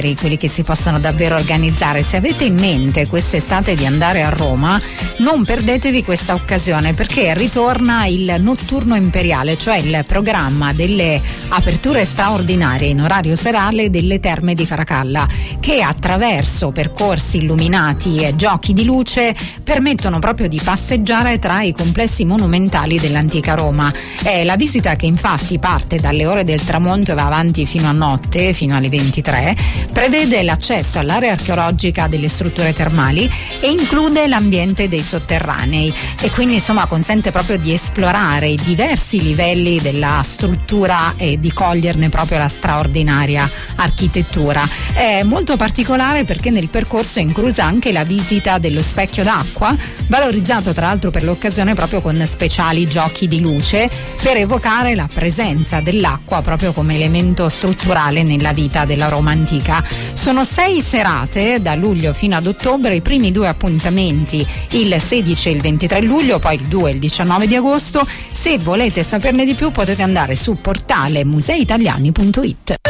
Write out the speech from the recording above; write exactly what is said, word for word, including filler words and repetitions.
quelli che si possono davvero organizzare. Se avete in mente quest'estate di andare a Roma, non perdetevi questa occasione, perché ritorna il Notturno Imperiale, cioè il programma delle aperture straordinarie in orario serale delle Terme di Caracalla, che attraverso percorsi illuminati e giochi di luce permettono proprio di passeggiare tra i complessi monumentali dell'antica Roma. È la visita che infatti parte dalle ore del tramonto e va avanti fino a notte, fino alle ventitré, prevede l'accesso all'area archeologica delle strutture termali e include l'ambiente dei sotterranei, e quindi insomma consente proprio di esplorare i diversi livelli della struttura e di coglierne proprio la straordinaria architettura. È molto particolare perché nel percorso è inclusa anche la visita dello specchio d'acqua, valorizzato tra l'altro per l'occasione proprio con speciali giochi di luce per evocare la presenza dell'acqua proprio come elemento strutturale nella vita della Roma antica. Sono sei serate da luglio fino ad ottobre, i primi due appuntamenti il sedici e il ventitré luglio, poi il due e il diciannove di agosto. Se volete saperne di più potete andare su portale musei italiani punto it.